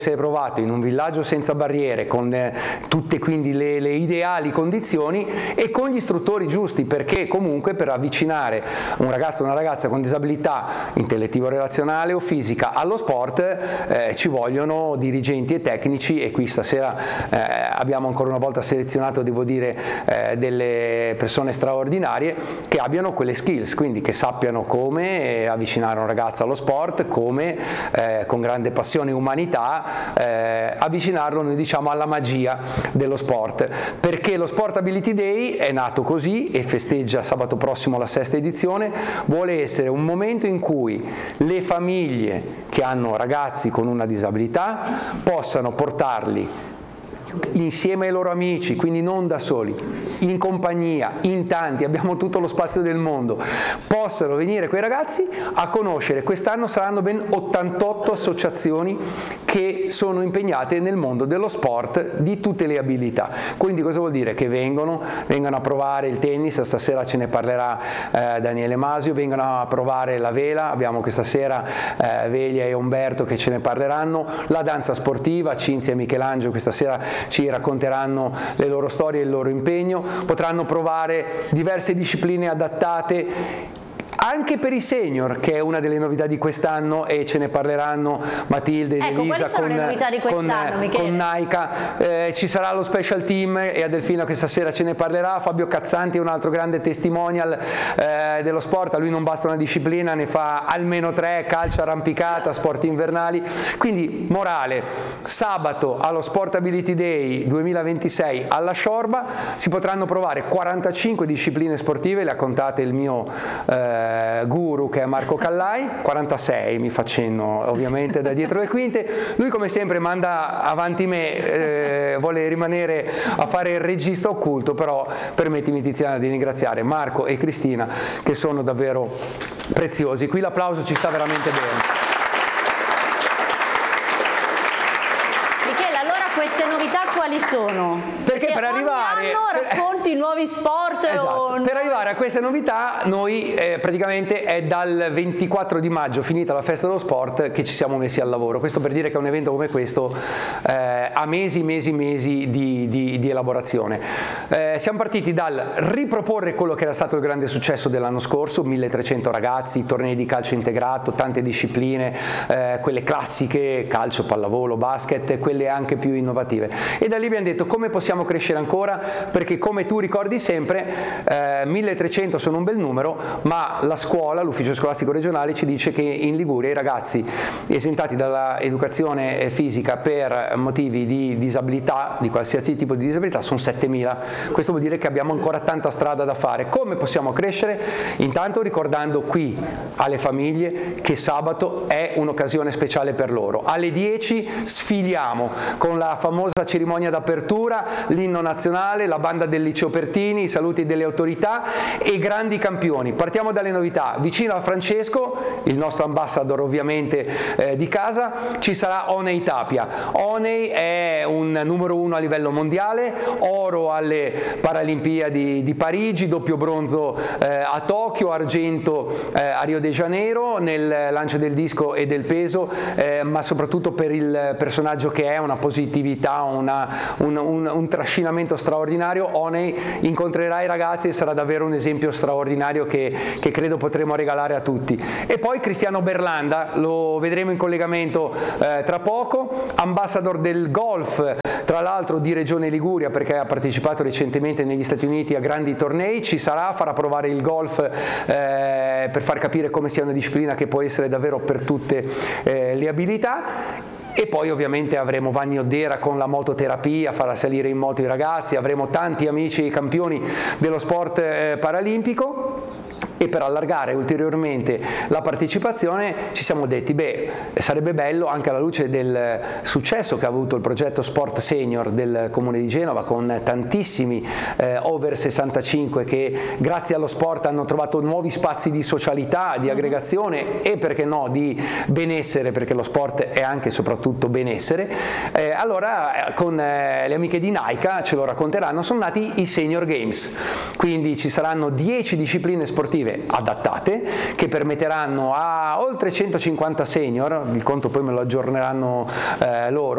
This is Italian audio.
essere provato in un villaggio senza barriere, con tutte quindi le ideali condizioni e con gli istruttori giusti, perché comunque per avvicinare un ragazzo o una ragazza con disabilità intellettivo-relazionale o fisica allo sport ci vogliono dirigenti e tecnici, e qui stasera abbiamo ancora una volta selezionato, devo dire, delle persone straordinarie che abbiano quelle skills, quindi che sappiano come avvicinare un ragazzo allo sport, come con grande passione e umanità avvicinarlo, noi diciamo, alla magia dello sport, perché lo Sport Ability Day è nato così e festeggia sabato prossimo la 6ª edizione. Vuole essere un momento in cui le famiglie che hanno ragazzi con una disabilità possano portarli insieme ai loro amici, quindi non da soli, in compagnia, in tanti, abbiamo tutto lo spazio del mondo, possano venire quei ragazzi a conoscere. Quest'anno saranno ben 88 associazioni che sono impegnate nel mondo dello sport di tutte le abilità. Quindi cosa vuol dire? Che vengono a provare il tennis, stasera ce ne parlerà Daniele Masio, vengono a provare la vela, abbiamo questa sera Velia e Umberto che ce ne parleranno, la danza sportiva, Cinzia e Michelangelo questa sera ci racconteranno le loro storie e il loro impegno, potranno provare diverse discipline adattate anche per i senior, che è una delle novità di quest'anno, e ce ne parleranno Matilde ed Elisa con Naika. Ci sarà lo special team e Adelfina questa sera ce ne parlerà. Fabio Cazzanti è un altro grande testimonial dello sport, a lui non basta una disciplina, ne fa almeno 3: calcio, arrampicata, sport invernali. Quindi morale, sabato allo Sport Ability Day 2026 alla Sciorba si potranno provare 45 discipline sportive, le ha contate il mio guru che è Marco Callai, 46 mi facendo ovviamente da dietro le quinte. Lui come sempre manda avanti me, vuole rimanere a fare il regista occulto, però permettimi, Tiziana, di ringraziare Marco e Cristina che sono davvero preziosi. Qui l'applauso ci sta veramente bene. Queste novità quali sono? Perché per arrivare ogni anno racconti nuovi sport. Esatto. Per arrivare a queste novità noi praticamente è dal 24 di maggio, finita la festa dello sport, che ci siamo messi al lavoro. Questo per dire che un evento come questo ha mesi di elaborazione. Siamo partiti dal riproporre quello che era stato il grande successo dell'anno scorso, 1300 ragazzi, tornei di calcio integrato, tante discipline, quelle classiche, calcio, pallavolo, basket, quelle anche più innovative. E da lì abbiamo detto: come possiamo crescere ancora? Perché, come tu ricordi sempre, 1300 sono un bel numero, ma la scuola, l'ufficio scolastico regionale ci dice che in Liguria i ragazzi esentati dalla educazione fisica per motivi di disabilità, di qualsiasi tipo di disabilità, sono 7000. Questo vuol dire che abbiamo ancora tanta strada da fare. Come possiamo crescere? Intanto ricordando qui alle famiglie che sabato è un'occasione speciale per loro. Alle 10 sfiliamo con la famosa cerimonia d'apertura, l'inno nazionale, la banda del liceo Pertini, i saluti delle autorità e grandi campioni. Partiamo dalle novità. Vicino a Francesco, il nostro ambassador ovviamente di casa, ci sarà Oney Tapia. Oney è un numero 1 a livello mondiale, oro alle Paralimpiadi di Parigi, doppio bronzo a Tokyo, argento a Rio de Janeiro nel lancio del disco e del peso, ma soprattutto per il personaggio che è, una positività, un trascinamento straordinario. Oney incontrerà i ragazzi e sarà davvero un esempio straordinario che credo potremo regalare a tutti. E poi Cristiano Berlanda, lo vedremo in collegamento tra poco, ambassador del golf, tra l'altro di Regione Liguria, perché ha partecipato recentemente negli Stati Uniti a grandi tornei. Ci sarà, farà provare il golf per far capire come sia una disciplina che può essere davvero per tutte le abilità. E poi ovviamente avremo Vanni Oddera con la mototerapia, farà salire in moto i ragazzi, avremo tanti amici e campioni dello sport paralimpico. E per allargare ulteriormente la partecipazione ci siamo detti: sarebbe bello, anche alla luce del successo che ha avuto il progetto Sport Senior del Comune di Genova, con tantissimi over 65 che grazie allo sport hanno trovato nuovi spazi di socialità, di aggregazione e, perché no, di benessere, perché lo sport è anche e soprattutto benessere. Allora con le amiche di Naika, ce lo racconteranno, sono nati i Senior Games. Quindi ci saranno 10 discipline sportive adattate che permetteranno a oltre 150 senior, il conto poi me lo aggiorneranno loro,